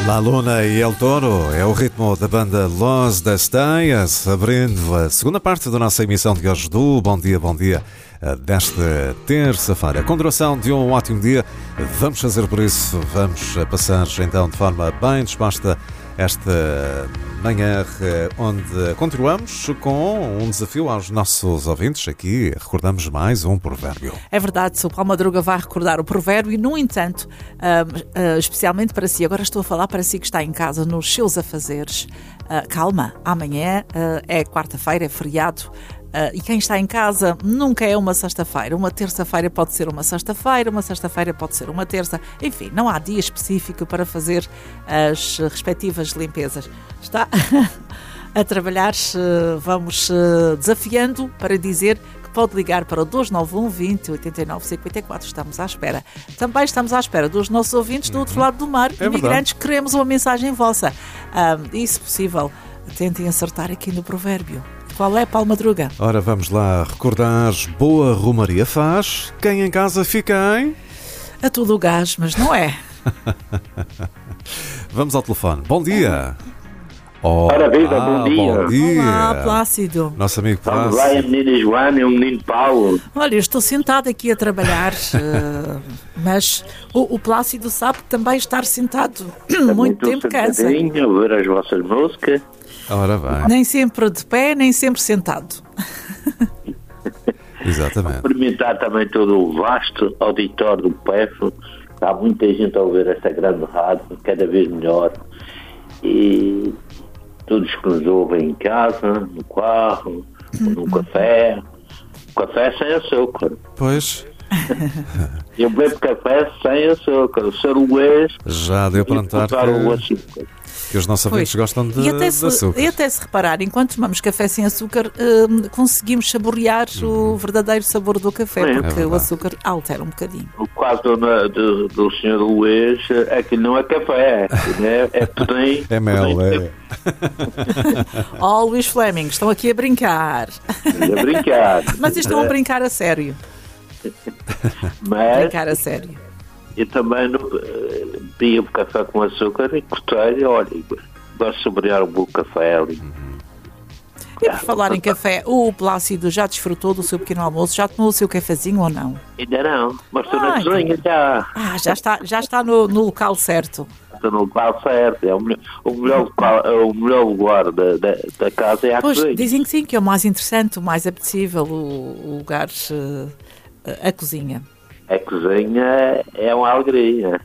La Luna e El Toro é o ritmo da banda Los Destanhas, abrindo a segunda parte da nossa emissão de hoje do Bom Dia, desta terça-feira. Com duração de um ótimo dia, vamos fazer por isso, vamos passar então de forma bem disposta esta manhã, onde continuamos com um desafio aos nossos ouvintes. Aqui recordamos mais um provérbio. É verdade, o Paulo Madruga vai recordar o provérbio e, no entanto, especialmente para si, agora estou a falar para si que está em casa nos seus afazeres. Calma, amanhã é quarta-feira, é feriado. E quem está em casa nunca é uma sexta-feira. Uma terça-feira pode ser uma sexta-feira pode ser uma terça. Enfim, não há dia específico para fazer as respectivas limpezas. Está a trabalhar, vamos desafiando para dizer que pode ligar para o 291 20 89 54. Estamos à espera. Também estamos à espera dos nossos ouvintes do outro lado do mar. Imigrantes, queremos uma mensagem vossa. E, se possível, tentem acertar aqui no provérbio. Qual é, Paulo Madruga? Ora, vamos lá recordar. Boa rumaria faz quem em casa fica em... A tudo o gás, mas não é. Vamos ao telefone. Bom dia. Ora, viva, bom dia. Bom dia. Olá, Plácido. Nosso amigo Vamos Plácido. lá, a menina Joana e o menino Paulo. Olha, eu estou sentado aqui a trabalhar, mas o Plácido sabe que também estar sentado muito tempo cansa. A ver as vossas músicas. Ora bem. Nem sempre de pé, nem sempre sentado. Exatamente. Cumprimentar também todo o vasto auditório do PEF. Há muita gente a ouvir esta grande rádio, cada vez melhor. E todos que nos ouvem em casa, no carro, no café. Café sem açúcar. Pois, Eu bebo café sem açúcar. O Sr. Luís já deu para notar o açúcar. que os nossos ouvintes gostam de açúcar. E até se reparar, enquanto tomamos café sem açúcar, conseguimos saborear o verdadeiro sabor do café, porque o açúcar altera um bocadinho. O quadro do Sr. Luís é que não é café, é pudim. É mel, é. Luís Fleming, estão aqui a brincar. A brincar. Mas estão a brincar a sério. Mas Brincar a sério. eu também bebo café com açúcar e cortei, olha, gosto de saborear um bom café ali. E por falar em café, o Plácido já desfrutou do seu pequeno almoço? Já tomou o seu cafezinho ou não? Ainda não, mas estou na cozinha já. Já está no local certo. Estou no lugar certo, é o melhor lugar da casa é a Pois, cozinha. dizem que sim, que é o mais interessante, o mais apetecível, o lugar, a cozinha. A cozinha é uma alegria.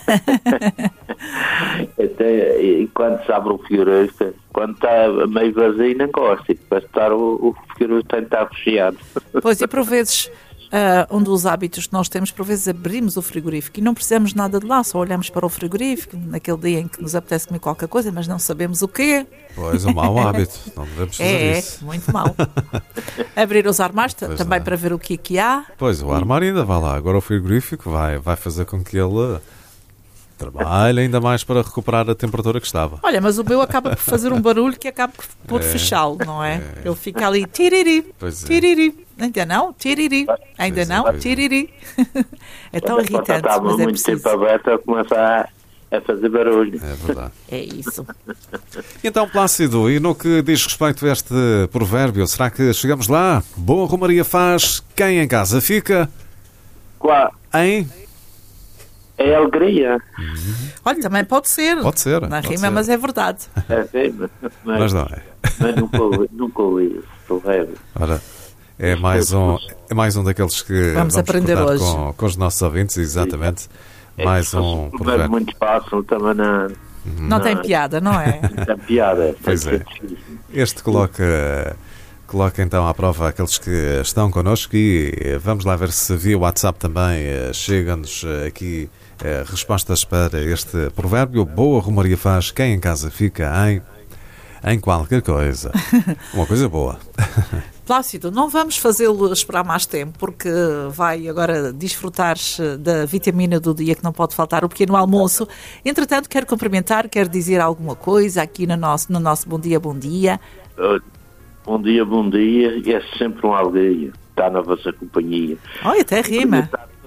E quando se abre o frigorífico, quando está meio vazio, não gosto. Para estar o frigorífico tem que estar fechado. Pois, e por vezes, um dos hábitos que nós temos, por vezes abrimos o frigorífico e não precisamos nada de lá, só olhamos para o frigorífico naquele dia em que nos apetece comer qualquer coisa, mas não sabemos o quê. Pois, um mau hábito. Não devemos fazer isso. É, muito mal. Abrir os armários também não. para ver o que há. Pois, o armário ainda vai lá. Agora o frigorífico vai fazer com que ele trabalhe ainda mais para recuperar a temperatura que estava. Olha, mas o meu acaba por fazer um barulho que acaba por fechá-lo, não é? Ele fica ali, tiriri, Pois é. tiriri. Ainda não? Tiriri. Ainda Pois é, não? pois é. Tiriri. É tão irritante, Estava mas é muito tempo preciso. aberto, começa a fazer barulho. É verdade. É isso. Então, Plácido, e no que diz respeito a este provérbio, será que chegamos lá? Boa rumaria faz quem em casa fica Claro, em... é alegria. Olha, também pode ser. Pode ser. Na pode rima, ser. mas é verdade. É assim, Mas não é. mas nunca ouvi isso. Provérbio. Ora, é mais um daqueles que Vamos aprender recordar hoje. com os nossos ouvintes, exatamente. Mais um provérbio. Muito fácil também Não tem piada, não é? na piada. Pois é. Este coloca então à prova aqueles que estão connosco e vamos lá ver se via WhatsApp também chegam-nos aqui respostas para este provérbio. Boa rumaria faz quem em casa fica em qualquer coisa. Uma coisa boa. Plácido, não vamos fazê-lo esperar mais tempo, porque vai agora desfrutar da vitamina do dia que não pode faltar, o pequeno almoço. Entretanto, quero cumprimentar, quero dizer alguma coisa aqui no nosso Bom Dia, Bom Dia. Bom dia, e é sempre uma alegria estar na vossa companhia. Olha, até rima.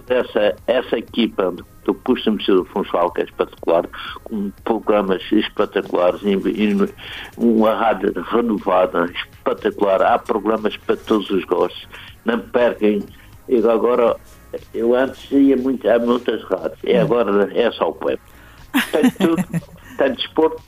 essa equipa do Posto do Funchal, que é espetacular, com programas espetaculares, uma rádio renovada, espetacular, há programas para todos os gostos, não percam. Agora, eu antes ia a muitas rádios, e agora é só o web. Tem tudo, tem desporto,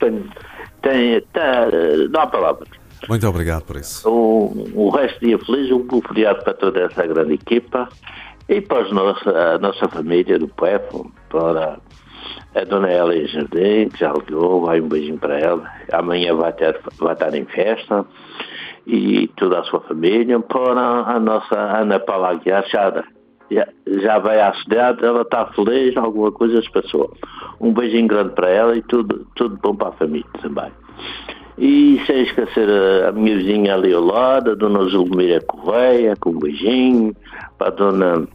não há palavras. Muito obrigado por isso. O resto do dia feliz, um bom feriado para toda essa grande equipa e para a nossa família do PEF, para a dona Elia Jardim, que já ligou, vai um beijinho para ela. Amanhã vai estar em festa e toda a sua família. Para a nossa Ana Paula Aguiar, já vai à cidade, ela está feliz, alguma coisa se passou. Um beijinho grande para ela e tudo bom para a família também. E sem esquecer a minha vizinha ali ao lado, a dona Zulmira Correia, com um beijinho, para a dona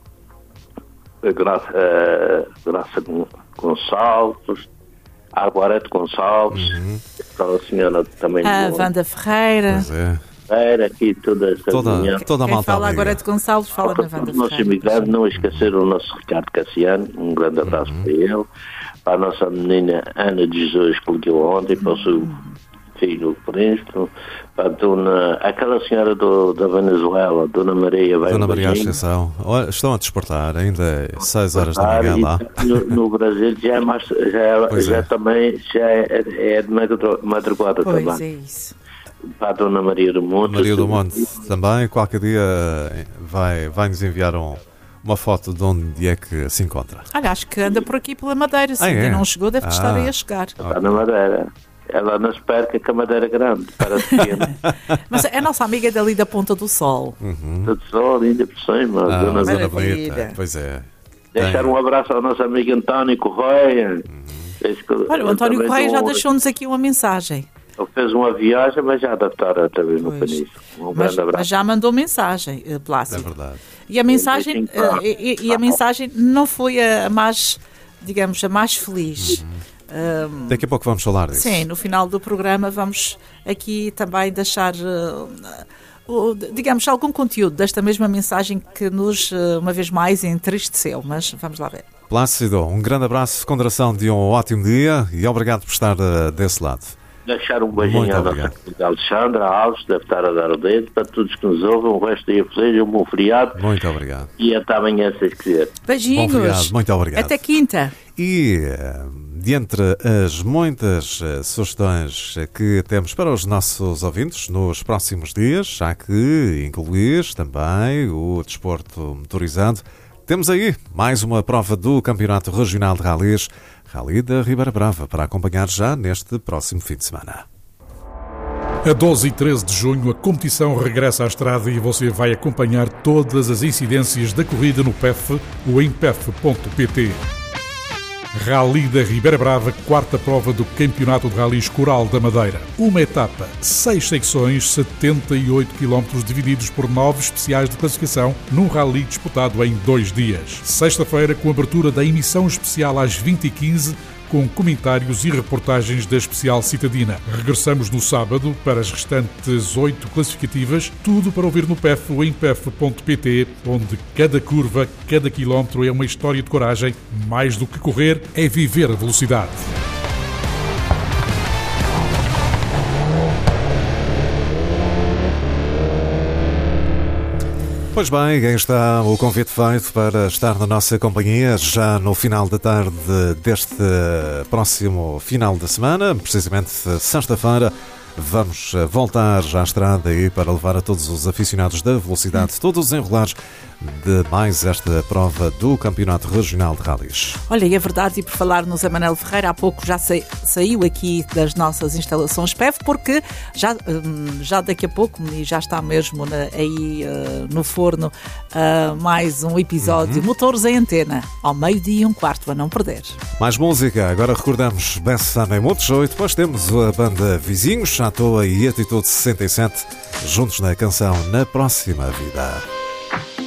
Graça Gonçalves, a Arboreto Gonçalves, para a senhora também. A Wanda Ferreira. Pois é. Aqui toda essa Toda a Quem malta fala amiga. agora é de Gonçalves, fala na Wanda os nossos Ferreira. imigrantes, não esquecer o nosso Ricardo Cassiano, um grande abraço para ele, para a nossa menina Ana de Jesus, que ligou ontem, para o seu filho Príncipe, para a dona, aquela senhora da Venezuela, Dona Maria, vai Dona um Maria beijinho. Ascensão, estão a desportar, ainda é 6 horas da manhã lá. No Brasil já é mais, Pois é. também é de madrugada Pois também. é isso. Para a Dona Maria do Monte. Maria do Monte também, qualquer dia vai-nos enviar uma foto de onde é que se encontra. Olha, acho que anda por aqui pela Madeira. Se ainda é? não chegou, deve estar aí a chegar. Está na Madeira. Ela não se perca que a Madeira é grande, parece pequena. Mas é a nossa amiga dali da Ponta do Sol. Tudo só, ainda por cima. Dona Zona Maravilha. Bonita, pois é. Deixar um abraço ao nosso amigo António Correia. Olha, o António Correia já deixou-nos aqui uma mensagem. Ele fez uma viagem, mas já deve estar também no Pois. Península. Um Mas grande abraço. já mandou mensagem, É Plácido. verdade. E a mensagem, Claro. e a mensagem não foi a mais, digamos, a mais feliz. Daqui a pouco vamos falar disso. Sim, no final do programa vamos aqui também deixar, digamos, algum conteúdo desta mesma mensagem que nos, uma vez mais, entristeceu. Mas vamos lá ver. Plácido, um grande abraço, consideração de um ótimo dia e obrigado por estar desse lado. Deixar um beijinho Muito à nossa obrigado. querida Alexandra Alves, deve estar a dar o dedo, para todos que nos ouvem, o resto do dia feliz, um bom feriado Muito obrigado. e até amanhã, se quiser. Beijinhos. Bom feriado, muito obrigado. Até quinta. E de entre as muitas sugestões que temos para os nossos ouvintes nos próximos dias, há que incluir também o desporto motorizado. Temos aí mais uma prova do Campeonato Regional de Rallys, Rally da Ribeira Brava, para acompanhar já neste próximo fim de semana. A 12 e 13 de junho, a competição regressa à estrada e você vai acompanhar todas as incidências da corrida no PEF ou em pef.pt. Rally da Ribeira Brava, quarta prova do Campeonato de Rallys Coral da Madeira. Uma etapa, 6 secções, 78 km divididos por 9 especiais de classificação, num rally disputado em 2 dias. Sexta-feira, com abertura da emissão especial às 20h15, com comentários e reportagens da especial citadina. Regressamos no sábado para as restantes 8 classificativas, tudo para ouvir no PEF ou em pef.pt, onde cada curva, cada quilómetro é uma história de coragem. Mais do que correr, é viver a velocidade. Pois bem, aí está o convite feito para estar na nossa companhia já no final da tarde deste próximo final de semana, precisamente sexta-feira. Vamos voltar já à estrada aí para levar a todos os aficionados da velocidade, todos os enrolares de mais esta prova do Campeonato Regional de Rallys. Olha, e é verdade, e por falar no Zé Manel Ferreira, há pouco já saiu aqui das nossas instalações PEF, porque já daqui a pouco, e já está mesmo aí no forno, mais um episódio Motores em Antena, ao 12:15, a não perder. Mais música, agora recordamos Bessa em Montejoio, depois temos a banda Vizinhos, à toa e Atitude 67, juntos na canção Na Próxima Vida.